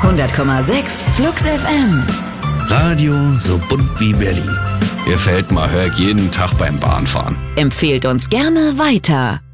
100,6 Flux FM. Radio so bunt wie Berlin. Gefällt mir, hör ich jeden Tag beim Bahnfahren. Empfehlt uns gerne weiter.